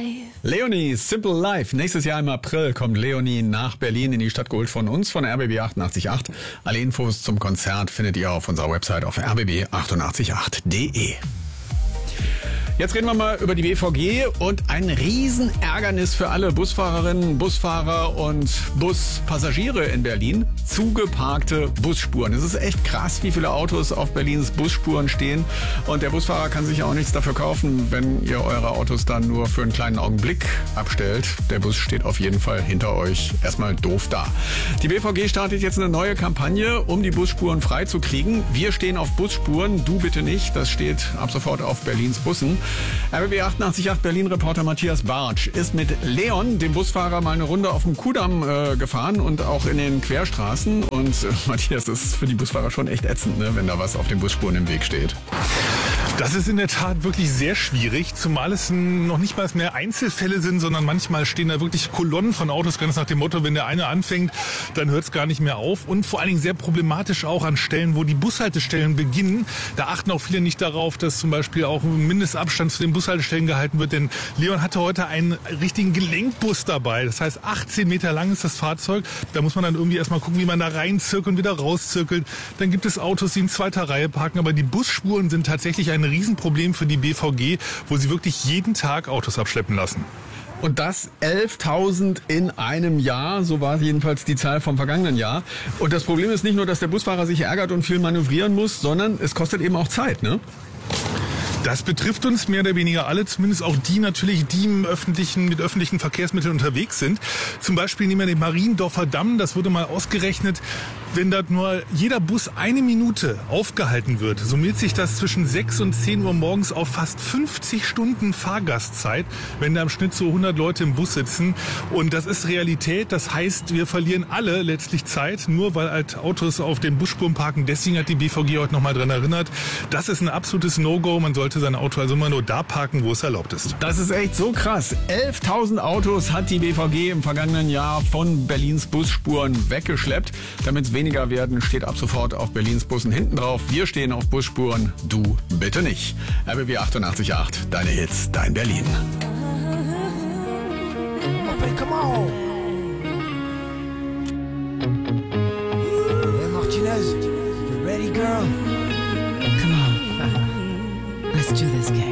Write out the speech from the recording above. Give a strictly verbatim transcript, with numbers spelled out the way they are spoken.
life. Leonie, Simple Life. Nächstes Jahr im April kommt Leonie nach Berlin in die Stadt, geholt von uns, von R B B achtundachtzig Komma acht. Alle Infos zum Konzert findet ihr auf unserer Website auf r b b achtundachtzig Komma acht punkt d e. Jetzt reden wir mal über die B V G und ein Riesenärgernis für alle Busfahrerinnen, Busfahrer und Buspassagiere in Berlin. Zugeparkte Busspuren. Es ist echt krass, wie viele Autos auf Berlins Busspuren stehen. Und der Busfahrer kann sich auch nichts dafür kaufen, wenn ihr eure Autos dann nur für einen kleinen Augenblick abstellt. Der Bus steht auf jeden Fall hinter euch erstmal doof da. Die B V G startet jetzt eine neue Kampagne, um die Busspuren freizukriegen. Wir stehen auf Busspuren, du bitte nicht. Das steht ab sofort auf Berlins Bussen. R B B achtundachtzig Komma acht Berlin-Reporter Matthias Bartsch ist mit Leon, dem Busfahrer, mal eine Runde auf dem Kudamm äh, gefahren und auch in den Querstraßen. Und äh, Matthias, das ist für die Busfahrer schon echt ätzend, ne, wenn da was auf den Busspuren im Weg steht. Das ist in der Tat wirklich sehr schwierig, zumal es noch nicht mal mehr Einzelfälle sind, sondern manchmal stehen da wirklich Kolonnen von Autos, ganz nach dem Motto, wenn der eine anfängt, dann hört es gar nicht mehr auf. Und vor allen Dingen sehr problematisch auch an Stellen, wo die Bushaltestellen beginnen. Da achten auch viele nicht darauf, dass zum Beispiel auch ein Mindestabstand zu den Bushaltestellen gehalten wird. Denn Leon hatte heute einen richtigen Gelenkbus dabei. Das heißt, achtzehn Meter lang ist das Fahrzeug. Da muss man dann irgendwie erstmal gucken, wie man da reinzirkelt und wieder rauszirkelt. Dann gibt es Autos, die in zweiter Reihe parken. Aber die Busspuren sind tatsächlich ein Riesenproblem für die B V G, wo sie wirklich jeden Tag Autos abschleppen lassen. Und das elftausend in einem Jahr, so war jedenfalls die Zahl vom vergangenen Jahr. Und das Problem ist nicht nur, dass der Busfahrer sich ärgert und viel manövrieren muss, sondern es kostet eben auch Zeit, ne? Das betrifft uns mehr oder weniger alle, zumindest auch die natürlich, die im öffentlichen, mit öffentlichen Verkehrsmitteln unterwegs sind. Zum Beispiel nehmen wir den Mariendorfer Damm, das wurde mal ausgerechnet, wenn dort nur jeder Bus eine Minute aufgehalten wird, summiert sich das zwischen sechs und zehn Uhr morgens auf fast fünfzig Stunden Fahrgastzeit, wenn da im Schnitt so hundert Leute im Bus sitzen. Und das ist Realität, das heißt, wir verlieren alle letztlich Zeit, nur weil halt Autos auf den Busspuren parken. Deswegen hat die B V G heute nochmal dran erinnert, das ist ein absolutes No-Go, man sollte sein Auto also immer nur da parken, wo es erlaubt ist. Das ist echt so krass. elftausend Autos hat die B V G im vergangenen Jahr von Berlins Busspuren weggeschleppt. Damit es weniger werden, steht ab sofort auf Berlins Bussen hinten drauf: Wir stehen auf Busspuren, du bitte nicht. R B B achtundachtzig Komma acht, deine Hits, dein Berlin. Okay, come on. Hey Martinez, you ready, girl? Come on. Let's do this, gang.